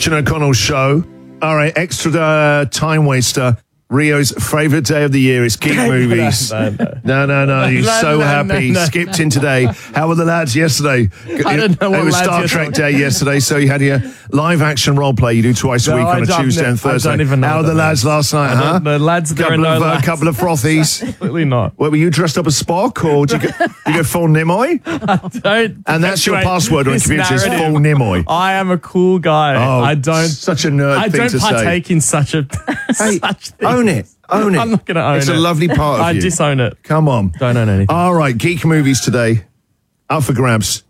Christian O'Connell Show. All right, extra time waster. Rio's favourite day of the year is geek movies. No. He's so happy. No. Skipped in today. How were the lads yesterday? I don't know what It was lads Star Trek yesterday. Day yesterday, so you had your live action role play you do twice a week on a Tuesday and Thursday. I don't even know How were what the that lads last night, huh? The lads, there are no lads. Couple of frothies. Absolutely not. Were you dressed up as Spock, or did you go full Nimoy? Don't. And that's your password on the this computer is narrative. full Nimoy. I am a cool guy. Oh, I don't. Such a nerd I thing don't to say. partake in such a. Hey, such things. own it. Own it. I'm not going to own It's it. a lovely part of I you. disown it. Come on. Don't own anything. All right, geek movies today. Up for grabs.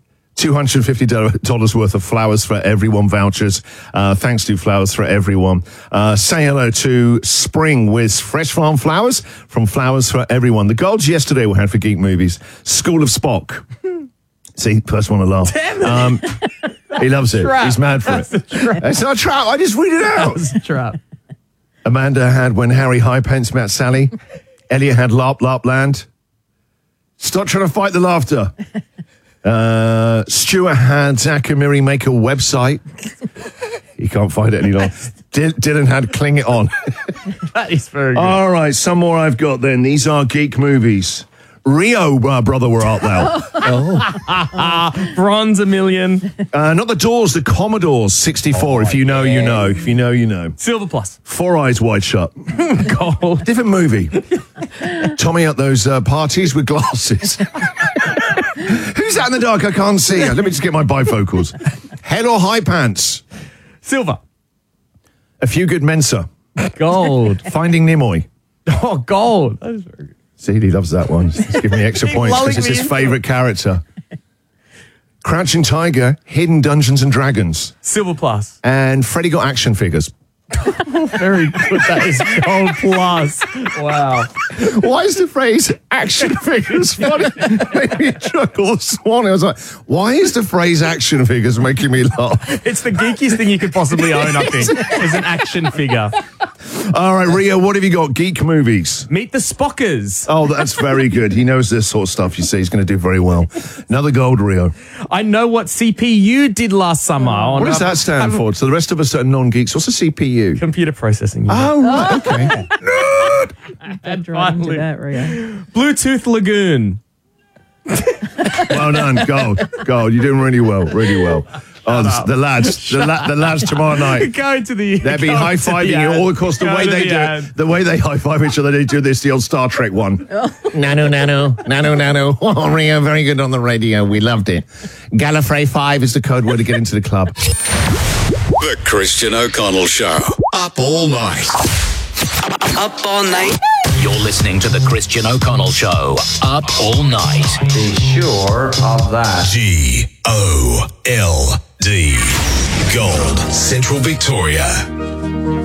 $250 worth of Flowers for Everyone vouchers. Thanks to Flowers for Everyone. Say hello to Spring with Fresh Farm Flowers from Flowers for Everyone. The golds yesterday we had for geek movies. School of Spock. See, first one to laugh. Damn it. He loves it. Trap. He's mad for it. It's not a trap. I just read it out. That's a trap. Amanda had When Harry Highpence Met Sally. Elliot had Larp Larp Land. Stop trying to fight the laughter. Stuart had Zach and Miri make a website. He can't find it any longer. Dylan had Cling It On. That is very good. All right, some more I've got then. These are geek movies. Rio, brother, where art thou? Bronze a million. Not the Doors, the Commodores 64. If you know, you know. If you know, you know. Silver plus. Four Eyes Wide Shut. Gold. Different movie. Tommy at those parties with glasses. Who's that in the dark? I can't see. Let me just get my bifocals. Head or High Pants? Silver. A Few Good Mensa. Gold. Finding Nimoy. Oh, gold. That is very good. See, he loves that one. He's giving me extra Keep points lulling because it's me his into favourite character. Crouching Tiger, Hidden Dungeons and Dragons. Silver plus. And Freddy got action figures. Very good. That is gold plus. Wow. Why is the phrase action figures funny? Made me chuckle this morning. I was like, why is the phrase action figures making me laugh? It's the geekiest thing you could possibly own, I think, is an action figure. All right, Rio, what have you got? Geek movies. Meet the Spockers. Oh, that's very good. He knows this sort of stuff, you see. He's going to do very well. Another gold, Rio. I know what CPU did last summer. What does that stand for? So the rest of us that are non-geeks, what's a CPU? Computer processing unit. Oh, right, okay. I'm driving to Finally. that, Rio. Bluetooth Lagoon. Well done, gold. You're doing really well, really well. Oh, the lads tomorrow night. Go to the. They'll be go to high-fiving the you ad. all across the Go way to they the do ad. it. The way they high-five each other, they do this, the old Star Trek one. Nano. Oh, Rio, very good on the radio. We loved it. Gallifrey 5 is the code word to get into the club. The Christian O'Connell Show. Up all night. Up all night. You're listening to The Christian O'Connell Show. Up all night. Be sure of that. GOLD. Gold. Central Victoria.